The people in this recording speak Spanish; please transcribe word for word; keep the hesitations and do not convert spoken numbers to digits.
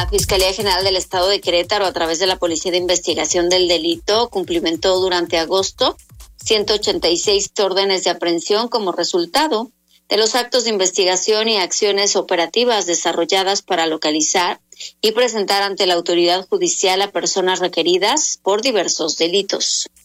La Fiscalía General del Estado de Querétaro, a través de la Policía de Investigación del Delito, cumplimentó durante agosto ciento ochenta y seis órdenes de aprehensión como resultado de los actos de investigación y acciones operativas desarrolladas para localizar y presentar ante la autoridad judicial a personas requeridas por diversos delitos.